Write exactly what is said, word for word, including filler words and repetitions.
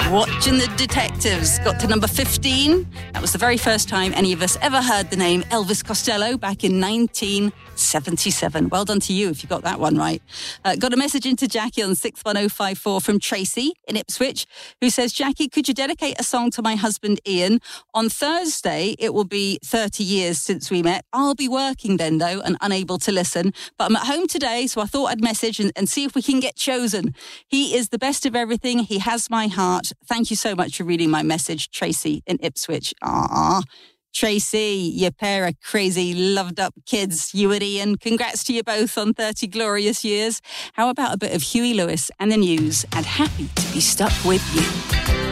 Watching the Detectives got to number fifteen. That was the very first time any of us ever heard the name Elvis Costello back in nineteen seventy-seven. Well done to you if you got that one right. Uh, got a message into Jackie on six one oh five four from Tracy in Ipswich, who says, Jackie, could you dedicate a song to my husband Ian? On Thursday, it will be thirty years since we met. I'll be working then, though, and unable to listen. But I'm at home today, so I thought I'd message and, and see if we can get chosen. He is the best of everything. He has my heart. Thank you so much for reading my message, Tracy in Ipswich. Ah, Tracy, you pair of crazy, loved-up kids, you and Ian. Congrats to you both on thirty glorious years. How about a bit of Huey Lewis and the News and Happy to be Stuck with You?